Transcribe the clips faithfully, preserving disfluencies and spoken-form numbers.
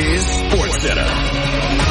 is SportsCenter.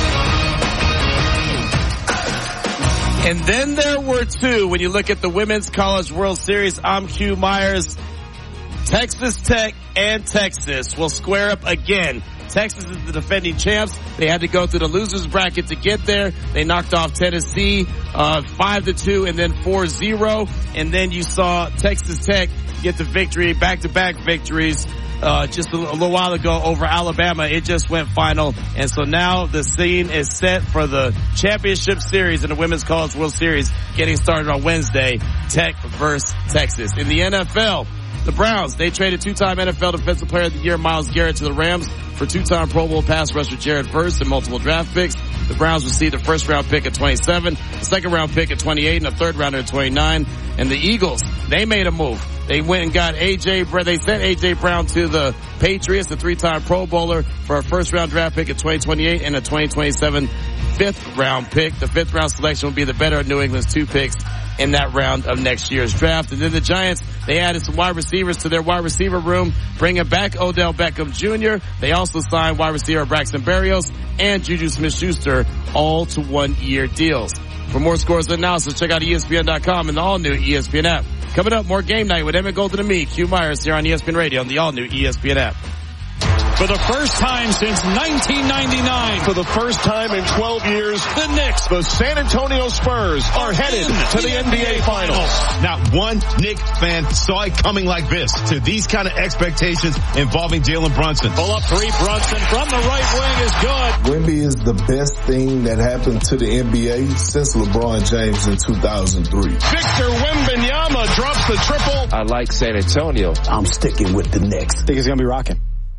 And then there were two. When you look at the Women's College World Series, I'm Q Myers. Texas Tech and Texas will square up again. Texas is the defending champs. They had to go through the losers bracket to get there. They knocked off Tennessee, uh, five to two and then four zero. And then you saw Texas Tech get the victory, back-to-back victories. Uh, just a, a little while ago over Alabama. It just went final. And so now the scene is set for the championship series in the Women's College World Series getting started on Wednesday. Tech versus Texas. In the N F L, the Browns, they traded two-time N F L Defensive Player of the Year Myles Garrett to the Rams for two-time Pro Bowl pass rusher Jared Verse and multiple draft picks. The Browns received a first-round pick at twenty-seven, a second-round pick at twenty-eight, and a third-rounder at twenty-nine. And the Eagles, they made a move. They went and got A J. They sent A J. Brown to the Patriots, the three-time Pro Bowler, for a first-round draft pick at twenty twenty-eight and a twenty twenty-seven fifth-round pick. The fifth-round selection will be the better of New England's two picks in that round of next year's draft. And then the Giants, they added some wide receivers to their wide receiver room, bringing back Odell Beckham Junior They also signed wide receiver Braxton Berrios and Juju Smith-Schuster, all to one-year deals. For more scores and analysis, check out E S P N dot com and the all-new E S P N app. Coming up, more Game Night with Emmett Golden and me, Q Myers, here on E S P N Radio on the all-new E S P N app. For the first time since nineteen ninety-nine. For the first time in twelve years, the Knicks, the San Antonio Spurs, are headed to the N B A Finals. Not one Knicks fan saw it coming like this. To these kind of expectations involving Jalen Brunson. Pull up three, Brunson from the right wing is good. Wemby is the best thing that happened to the N B A since LeBron James in two thousand three. Victor Wembanyama drops the triple. I like San Antonio. I'm sticking with the Knicks. I think it's going to be rocking.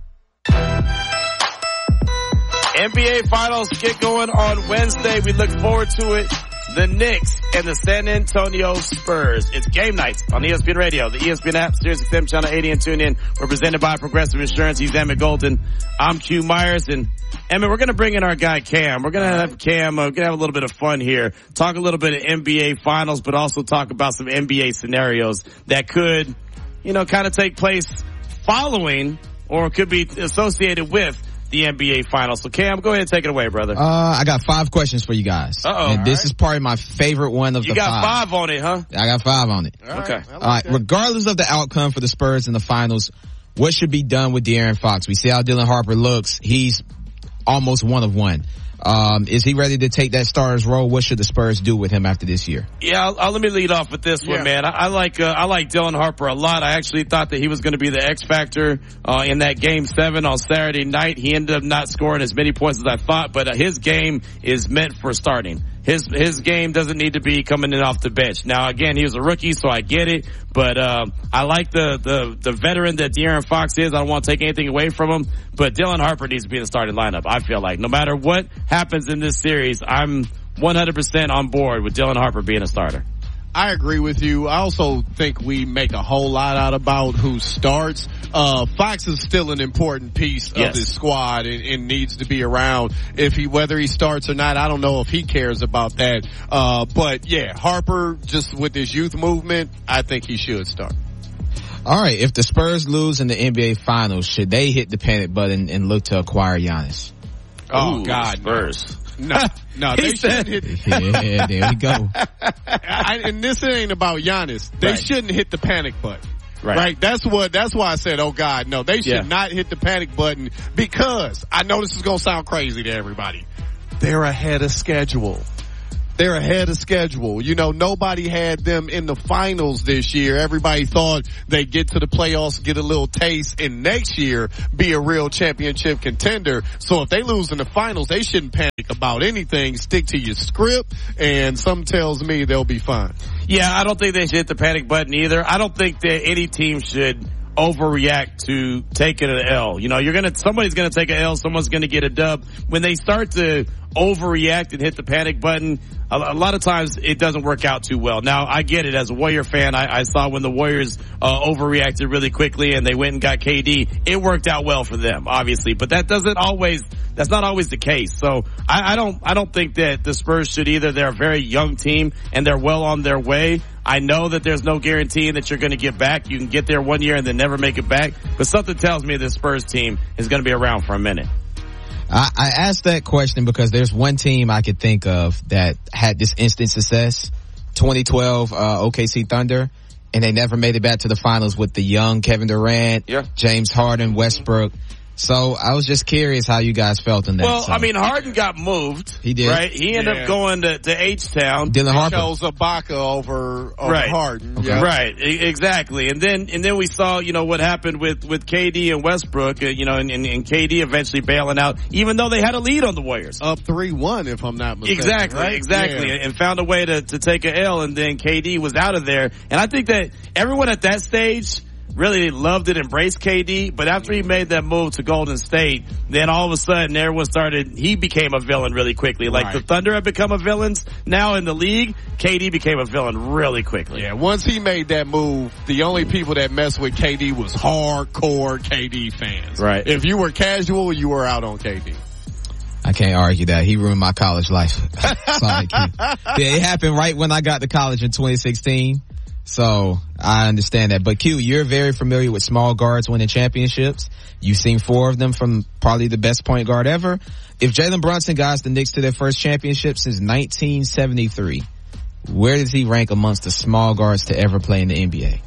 N B A Finals get going on Wednesday. We look forward to it. The Knicks and the San Antonio Spurs. It's Game Night on E S P N Radio, the E S P N app, Sirius X M Channel eighty, and tune in. We're presented by Progressive Insurance. He's Emmett Golden. I'm Q Myers. And Emmett, we're going to bring in our guy Cam. We're going to have Cam, uh, we're going to have a little bit of fun here. Talk a little bit of N B A Finals, but also talk about some N B A scenarios that could, you know, kind of take place following or could be associated with the N B A Finals. So Cam, go ahead and take it away, brother. Uh, I got five questions for you guys. Uh-oh. And this right. is probably my favorite one of you the five. You got five on it, huh? I got five on it. All okay. Right. All right. That. Regardless of the outcome for the Spurs in the finals, what should be done with De'Aaron Fox? We see how Dylan Harper looks. He's almost one of one. Um, is he ready to take that starter's role? What should the Spurs do with him after this year? Yeah, I'll, I'll, let me lead off with this yeah. one, man. I, I like uh, I like Dylan Harper a lot. I actually thought that he was going to be the X factor uh, in that Game Seven on Saturday night. He ended up not scoring as many points as I thought, but uh, his game is meant for starting. His his game doesn't need to be coming in off the bench. Now, again, he was a rookie, so I get it. But uh, I like the, the the veteran that De'Aaron Fox is. I don't want to take anything away from him. But Dylan Harper needs to be in the starting lineup, I feel like. No matter what happens in this series, I'm one hundred percent on board with Dylan Harper being a starter. I agree with you. I also think we make a whole lot out about who starts. Uh, Fox is still an important piece yes. of this squad and, and needs to be around. If he, whether he starts or not, I don't know if he cares about that. Uh, but yeah, Harper, just with his youth movement, I think he should start. All right. If the Spurs lose in the N B A Finals, should they hit the panic button and look to acquire Giannis? Oh, Ooh, God, Spurs. No, no, they shouldn't hit. Yeah, there we go. I, and this ain't about Giannis. They right. shouldn't hit the panic button. Right. right. That's what, that's why I said, oh God, no, they should yeah. not hit the panic button because I know this is going to sound crazy to everybody. They're ahead of schedule. They're ahead of schedule. You know, nobody had them in the finals this year. Everybody thought they'd get to the playoffs, get a little taste, and next year be a real championship contender. So if they lose in the finals, they shouldn't panic about anything. Stick to your script, and something tells me they'll be fine. Yeah, I don't think they should hit the panic button either. I don't think that any team should overreact to taking an L. You know, you're gonna, somebody's gonna take an L, someone's gonna get a dub. When they start to overreact and hit the panic button, a, a lot of times it doesn't work out too well. Now, I get it. As a Warrior fan, I, I saw when the Warriors uh, overreacted really quickly and they went and got K D. It worked out well for them, obviously, but that doesn't always, that's not always the case. So I, I don't, I don't think that the Spurs should either. They're a very young team and they're well on their way. I know that there's no guarantee that you're going to get back. You can get there one year and then never make it back. But something tells me this Spurs team is going to be around for a minute. I, I asked that question because there's one team I could think of that had this instant success, twenty twelve uh, O K C Thunder, and they never made it back to the finals with the young Kevin Durant, yeah. James Harden, Westbrook. So I was just curious how you guys felt in that. Well, so. I mean, Harden got moved. He did. Right? He ended yeah. up going to, to H-Town. Dylan Harper. Chose Ibaka over, over right. Harden. Okay. Yeah. Right. E- exactly. And then, and then we saw, you know, what happened with, with K D and Westbrook, uh, you know, and, and, and K D eventually bailing out, even though they had a lead on the Warriors. Up three one, if I'm not mistaken. Exactly, right? exactly, Yeah. and found a way to, to take a L, and then K D was out of there. And I think that everyone at that stage really loved it, embraced K D, but after he made that move to Golden State, then all of a sudden everyone started, he became a villain really quickly. Like Right. the Thunder have become a villains now in the league, K D became a villain really quickly. Yeah, once he made that move, the only people that messed with K D was hardcore K D fans. Right. If you were casual, you were out on K D. I can't argue that. He ruined my college life. Sorry, Keith. Yeah, it happened right when I got to college in twenty sixteen. So I understand that. But Q, you're very familiar with small guards winning championships. You've seen four of them from probably the best point guard ever. If Jalen Brunson guides the Knicks to their first championship since nineteen seventy-three, where does he rank amongst the small guards to ever play in the N B A?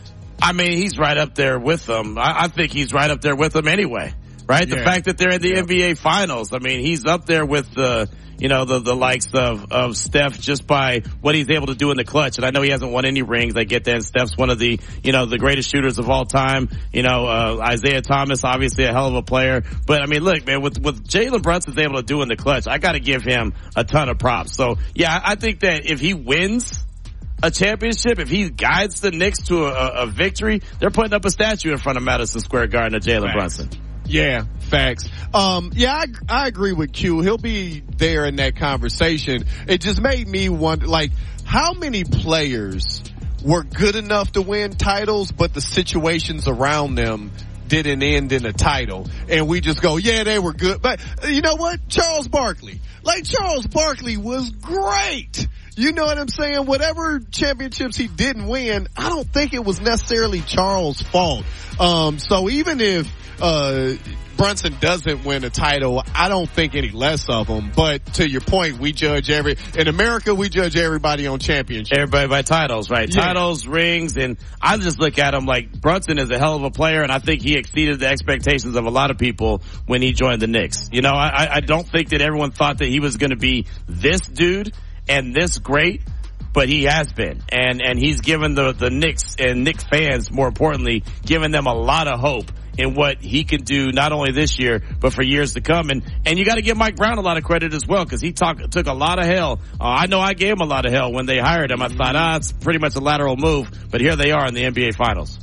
I mean, he's right up there with them. I, I think he's right up there with them anyway. Right? Yeah. The fact that they're in the Yeah. N B A finals. I mean, he's up there with the, you know, the, the likes of, of Steph just by what he's able to do in the clutch. And I know he hasn't won any rings. I get that. And Steph's one of the, you know, the greatest shooters of all time. You know, uh, Isaiah Thomas, obviously a hell of a player. But I mean, look, man, with, with Jalen Brunson's able to do in the clutch, I gotta give him a ton of props. So yeah, I think that if he wins a championship, if he guides the Knicks to a, a victory, they're putting up a statue in front of Madison Square Garden of Jalen Brunson. Yeah, facts. Um, yeah, I, I agree with Q. He'll be there in that conversation. It just made me wonder, like, how many players were good enough to win titles, but the situations around them didn't end in a title. And we just go, yeah, they were good. But you know what? Charles Barkley. Like, Charles Barkley was great. You know what I'm saying? Whatever championships he didn't win, I don't think it was necessarily Charles' fault. Um, so even if, uh, Brunson doesn't win a title, I don't think any less of him. But to your point, we judge every, in America, we judge everybody on championships. Everybody by titles, right? Yeah. Titles, rings, and I just look at him like Brunson is a hell of a player, and I think he exceeded the expectations of a lot of people when he joined the Knicks. You know, I, I don't think that everyone thought that he was going to be this dude and this great, but he has been. And, and he's given the, the Knicks and Knicks fans, more importantly, given them a lot of hope in what he can do not only this year, but for years to come. And, and you gotta give Mike Brown a lot of credit as well, cause he talk, took a lot of hell. Uh, I know I gave him a lot of hell when they hired him. I thought, ah, it's pretty much a lateral move, but here they are in the N B A finals.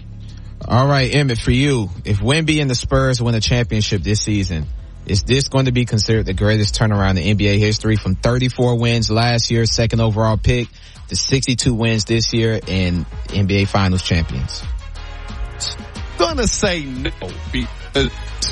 All right, Emmett, for you, if Wemby and the Spurs win a championship this season, is this going to be considered the greatest turnaround in N B A history, from thirty-four wins last year, second overall pick, to sixty-two wins this year and N B A Finals champions? Gonna say no. Because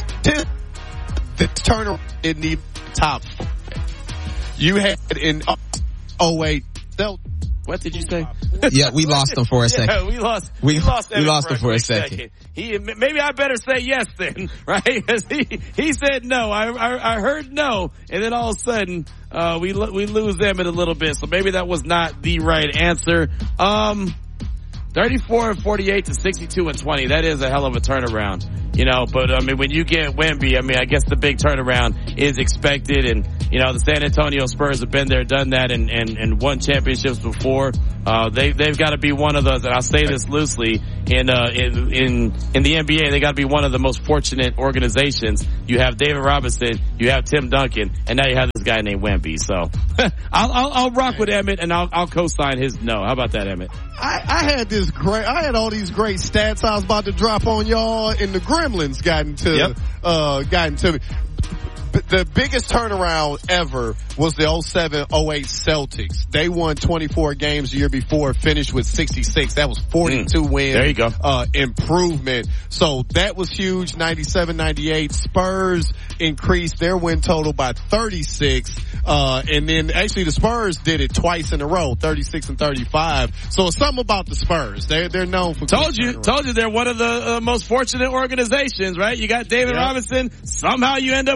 the turnaround in the top four. You had in oh eight. What did you say? Yeah, we lost him for a second. Yeah, we lost. We, we lost, we lost him for a quick second. He maybe I better say yes then, right? Because he he said no. I, I I heard no, and then all of a sudden uh we we lose them in a little bit. So maybe that was not the right answer. Um, thirty-four and forty-eight to sixty-two and twenty. That is a hell of a turnaround, you know. But I mean, when you get Wemby, I mean, I guess the big turnaround is expected. And you know, the San Antonio Spurs have been there, done that, and and, and won championships before. Uh, they they've got to be one of those, and I'll say this loosely, in uh in in in the N B A, they got to be one of the most fortunate organizations. You have David Robinson, you have Tim Duncan, and now you have this guy named Wemby. So I'll, I'll I'll rock with Emmett, and I'll I'll co-sign his no. How about that, Emmett? I, I had this great, I had all these great stats I was about to drop on y'all, and the Gremlins got into, Yep. uh, got into me. B- the biggest turnaround ever was the oh seven oh eight Celtics. They won twenty-four games the year before, finished with sixty-six. That was forty-two Mm. wins. There you go. Uh, improvement. So that was huge. ninety-seven ninety-eight Spurs increased their win total by thirty-six. Uh, and then actually the Spurs did it twice in a row, thirty-six and thirty-five. So it's something about the Spurs. They're, they're known for Told you, turnaround. told you they're one of the uh, most fortunate organizations, right? You got David Yep. Robinson. Somehow you end up with Tim Yeah.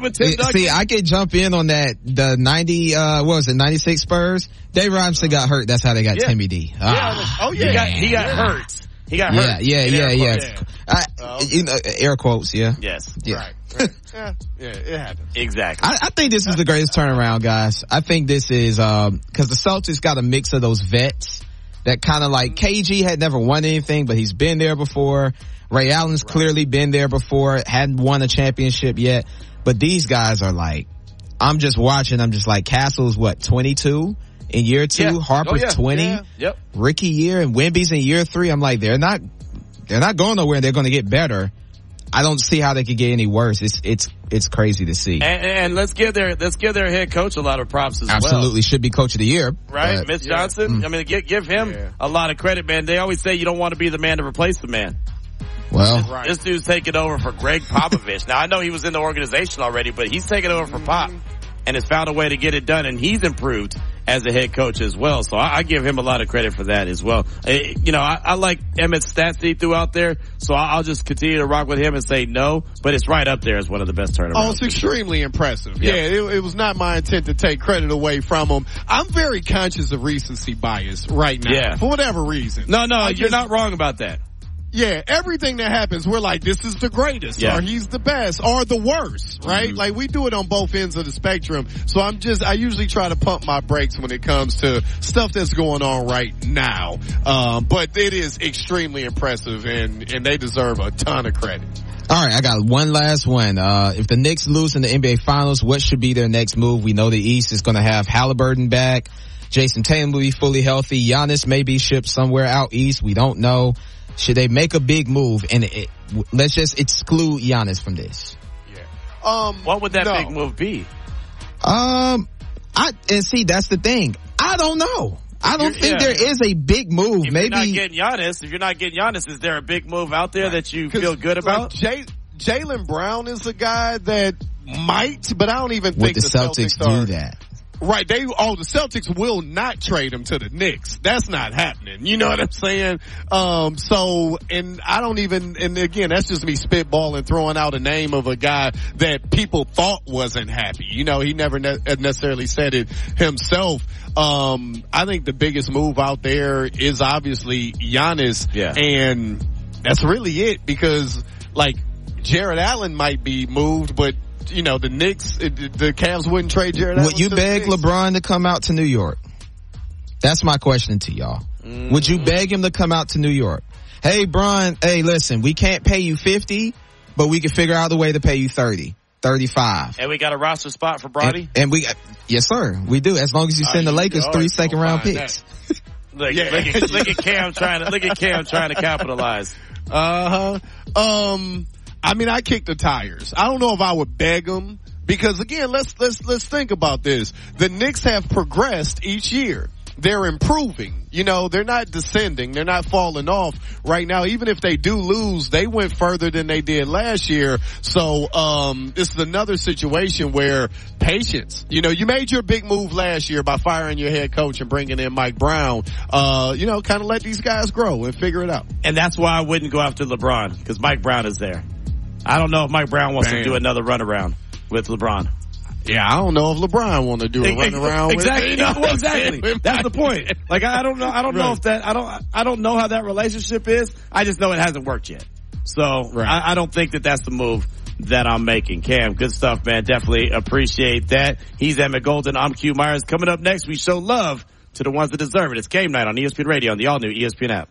Kentucky. See, I could jump in on that. The ninety, uh, what was it, ninety-six Spurs? Dave Robinson got hurt. That's how they got yeah. Timmy D. Yeah. Ah, oh, yeah. He got, he got hurt. He got yeah, hurt. Yeah, yeah, yeah, yeah. I, uh, you know, air quotes, yeah. Yes. Yeah. Right. right. yeah, yeah, it happens. Exactly. I, I think this is the greatest turnaround, guys. I think this is, um, cause the Celtics got a mix of those vets that kind of like K G had never won anything, but he's been there before. Ray Allen's right. clearly been there before, hadn't won a championship yet. But these guys are like, I'm just watching, I'm just like, Castle's what, twenty-two in year two? Yeah. Harper's oh, yeah. twenty? Yeah. Yep. Rookie year, and Wemby's in year three. I'm like, they're not, they're not going nowhere. They're going to get better. I don't see how they could get any worse. It's, it's, it's crazy to see. And, and let's give their, let's give their head coach a lot of props as Absolutely. well. Absolutely. Should be coach of the year. Right? Mitch yeah. Johnson. Mm. I mean, give, give him yeah. a lot of credit, man. They always say you don't want to be the man to replace the man. Well, this, right. this dude's taking over for Greg Popovich. Now, I know he was in the organization already, but he's taking over for Pop and has found a way to get it done, and he's improved as a head coach as well. So I, I give him a lot of credit for that as well. I, you know, I, I like Emmett's stats he threw out there, so I'll just continue to rock with him and say no, but it's right up there as one of the best turnarounds. Oh, it's extremely impressive. Yep. Yeah, it, it was not my intent to take credit away from him. I'm very conscious of recency bias right now. Yeah. For whatever reason. No, no, I you're just, not wrong about that. Yeah, everything that happens, we're like, this is the greatest, yeah. or he's the best, or the worst, right? Mm-hmm. Like, we do it on both ends of the spectrum. So I'm just, I usually try to pump my brakes when it comes to stuff that's going on right now. Um, but it is extremely impressive, and, and they deserve a ton of credit. All right, I got one last one. Uh, if the Knicks lose in the N B A Finals, what should be their next move? We know the East is going to have Halliburton back. Jason Tatum will be fully healthy. Giannis may be shipped somewhere out east. We don't know. Should they make a big move? And it, let's just exclude Giannis from this. Yeah. Um, what would that no. big move be? Um, I and see that's the thing. I don't know. I don't you're, think yeah. there is a big move. If Maybe you're not getting Giannis. If you're not getting Giannis, is there a big move out there right. that you feel good about? Like Jay, Jaylen Brown is a guy that might, but I don't even Would think the, the Celtics, Celtics do are, that. Right, they, oh, the Celtics will not trade him to the Knicks. That's not happening. You know what I'm saying? Um, so, and I don't even, and again, that's just me spitballing, throwing out a name of a guy that people thought wasn't happy. You know, he never ne- necessarily said it himself. Um, I think the biggest move out there is obviously Giannis. Yeah. And that's really it, because like Jared Allen might be moved, but you know, the Knicks, the Cavs wouldn't trade Jared Allen. Would you beg LeBron to come out to New York? That's my question to y'all. Mm. Would you beg him to come out to New York? Hey, Bron, hey, listen, we can't pay you fifty, but we can figure out a way to pay you thirty, thirty-five. And we got a roster spot for Brody? And, and we, yes, sir, we do. As long as you send uh, the Lakers three second round picks. Look, yeah. look, at, look at Cam trying to, look at Cam trying to capitalize. Uh huh. Um, I mean, I kick the tires. I don't know if I would beg them, because again, let's, let's, let's think about this. The Knicks have progressed each year. They're improving. You know, they're not descending. They're not falling off right now. Even if they do lose, they went further than they did last year. So, um, this is another situation where patience. You know, you made your big move last year by firing your head coach and bringing in Mike Brown. Uh, you know, kind of let these guys grow and figure it out. And that's why I wouldn't go after LeBron, because Mike Brown is there. I don't know if Mike Brown wants Bam. to do another runaround with LeBron. Yeah, I don't know if LeBron want to do a runaround. Exactly. with no, well, exactly. That's the point. Like, I don't know. I don't right. know if that. I don't. I don't know how that relationship is. I just know it hasn't worked yet. So right. I, I don't think that that's the move that I'm making. Cam, good stuff, man. Definitely appreciate that. He's Emmett Golden. I'm Q Myers. Coming up next, we show love to the ones that deserve it. It's Game Night on E S P N Radio on the all new E S P N app.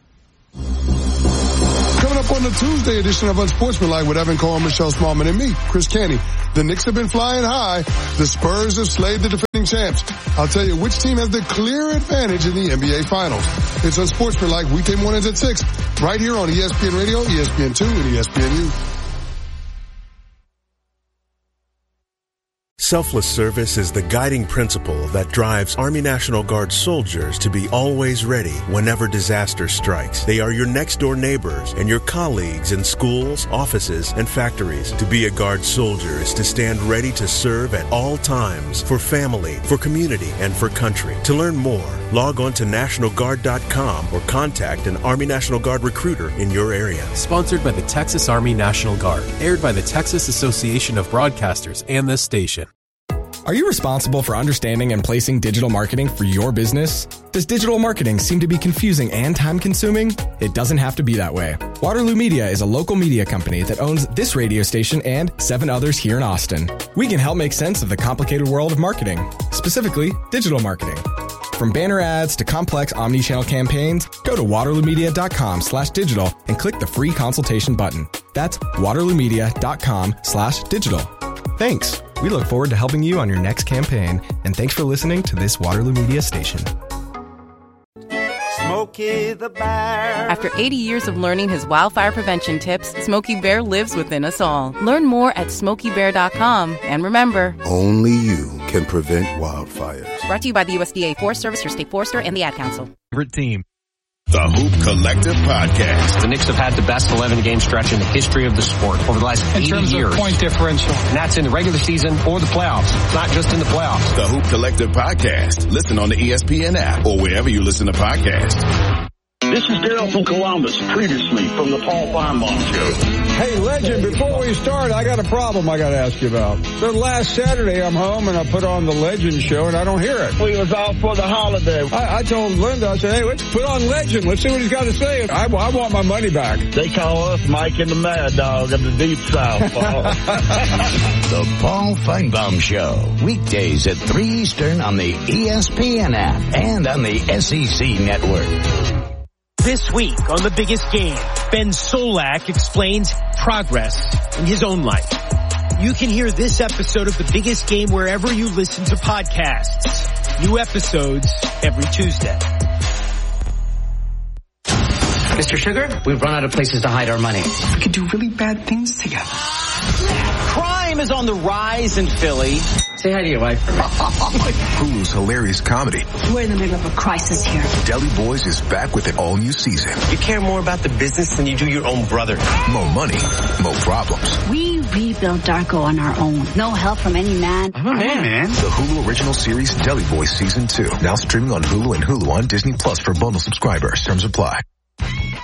Coming up on the Tuesday edition of Unsportsmanlike with Evan Cole, Michelle Smallman, and me, Chris Canty. The Knicks have been flying high. The Spurs have slayed the defending champs. I'll tell you which team has the clear advantage in the N B A Finals. It's Unsportsmanlike weekday mornings at six, right here on E S P N Radio, E S P N two, and E S P N U. Selfless service is the guiding principle that drives Army National Guard soldiers to be always ready whenever disaster strikes. They are your next-door neighbors and your colleagues in schools, offices, and factories. To be a Guard soldier is to stand ready to serve at all times for family, for community, and for country. To learn more, log on to National Guard dot com or contact an Army National Guard recruiter in your area. Sponsored by the Texas Army National Guard. Aired by the Texas Association of Broadcasters and this station. Are you responsible for understanding and placing digital marketing for your business? Does digital marketing seem to be confusing and time-consuming? It doesn't have to be that way. Waterloo Media is a local media company that owns this radio station and seven others here in Austin. We can help make sense of the complicated world of marketing, specifically digital marketing. From banner ads to complex omni-channel campaigns, go to waterloomedia.com slash digital and click the free consultation button. That's waterloomedia.com slash digital. Thanks. We look forward to helping you on your next campaign, and thanks for listening to this Waterloo Media station. Smokey the Bear. After eighty years of learning his wildfire prevention tips, Smokey Bear lives within us all. Learn more at smokey bear dot com. And remember, only you can prevent wildfires. Brought to you by the U S D A Forest Service, your state forester, and the Ad Council. Favorite team. The Hoop Collective Podcast. The Knicks have had the best eleven-game stretch in the history of the sport over the last eighty years. In terms of point differential. And that's in the regular season or the playoffs, not just in the playoffs. The Hoop Collective Podcast. Listen on the E S P N app or wherever you listen to podcasts. This is Daryl from Columbus, previously from the Paul Feinbaum Show. Hey, Legend, before we start, I got a problem I got to ask you about. So last Saturday, I'm home and I put on the Legend Show and I don't hear it. We was off for the holiday. I, I told Linda, I said, hey, let's put on Legend. Let's see what he's got to say. I, I want my money back. They call us Mike and the Mad Dog of the Deep South. The Paul Feinbaum Show, weekdays at three Eastern on the E S P N app and on the S E C network. This week on The Biggest Game, Ben Solak explains progress in his own life. You can hear this episode of The Biggest Game wherever you listen to podcasts. New episodes every Tuesday. Mister Sugar, we've run out of places to hide our money. We could do really bad things together. Crime is on the rise in Philly. Say hi to your wife. Hulu's hilarious comedy. We're in the middle of a crisis here. Deli Boys is back with an all-new season. You care more about the business than you do your own brother. More money, more problems. We rebuilt Darko on our own. No help from any man. I'm a man. man. The Hulu original series Deli Boys Season two. Now streaming on Hulu and Hulu on Disney Plus for bundle subscribers. Terms apply.